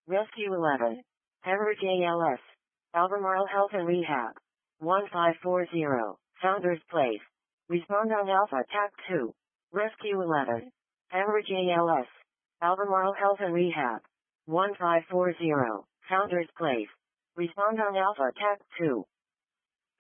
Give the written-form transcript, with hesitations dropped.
Rescue 11. Hemorrhage ALS. Albemarle Health and Rehab. 1540. Founders Place. Respond on Alpha TAC 2. Rescue 11. Hemorrhage ALS. Albemarle Health and Rehab. 1540. Founders Place. Respond on Alpha TAC 2.